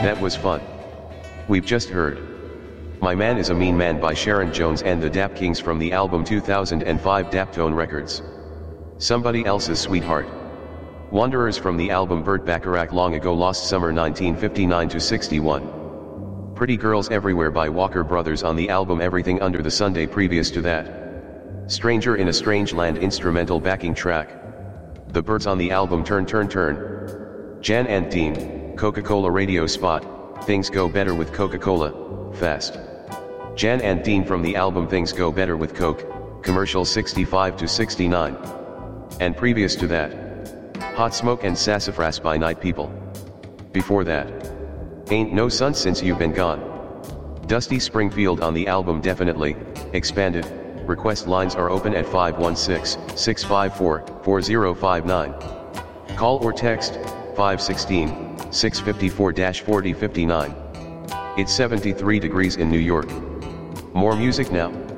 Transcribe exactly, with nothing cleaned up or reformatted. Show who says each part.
Speaker 1: That was fun. We've just heard My Man is a Mean Man by Sharon Jones and the Dap Kings from the album two thousand five Daptone Records. Somebody Else's Sweetheart. Wanderers from the album Burt Bacharach Long Ago Lost Summer nineteen fifty-nine to sixty-one. Pretty Girls Everywhere by Walker Brothers on the album Everything Under the Sunday previous to that. Stranger in a Strange Land instrumental backing track. The Byrds on the album Turn Turn Turn. Jan and Dean, Coca-Cola radio spot, Things Go Better with Coca-Cola, Fast. Jan and Dean from the album Things Go Better with Coke, commercial sixty-five to sixty-nine. And previous to that, Hot Smoke and Sassafras by Night People. Before that, Ain't No Sun Since You've Been Gone. Dusty Springfield on the album Definitely, Expanded. Request lines are open at five one six, six five four, four zero five nine. Call or text, five one six, six five four, four zero five nine. It's seventy-three degrees in New York. More music now.